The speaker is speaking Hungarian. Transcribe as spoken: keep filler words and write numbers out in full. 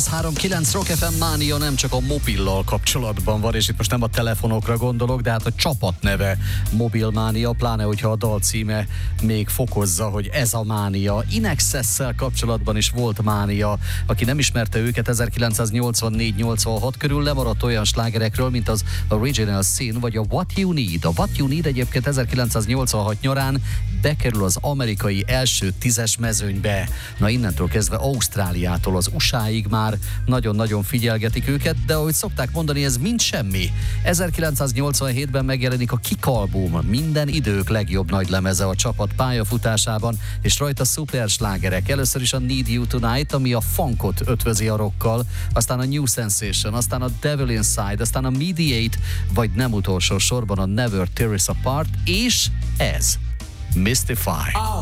száz három kilenc Rock ef em mánia nem csak a mobillal kapcsolatban van, és itt most nem a telefonokra gondolok, de hát a csapat neve Mobilmánia, pláne hogyha a dal címe még fokozza, hogy ez a mánia. In Excess-szel kapcsolatban is volt mánia. Aki nem ismerte őket ezerkilencszáznyolcvannégy nyolcvanhat körül, lemaradt olyan slágerekről, mint az Original Sin vagy a What You Need. A What You Need egyébként ezerkilencszáznyolcvanhat nyarán bekerül az amerikai első tízes mezőnybe. Na innentől kezdve Ausztráliától az u es á-ig már nagyon-nagyon figyelgetik őket, de ahogy szokták mondani, ez mind semmi. ezerkilencszáznyolcvanhétben megjelenik a Kick album, minden idők legjobb nagylemeze a csapat pályafutásában, és rajta szuper slágerek. Először is a Need You Tonight, ami a funkot ötvözi a rockkal, aztán a New Sensation, aztán a Devil Inside, aztán a Mediate, vagy nem utolsó sorban a Never Tear Us Apart, és ez Mystify.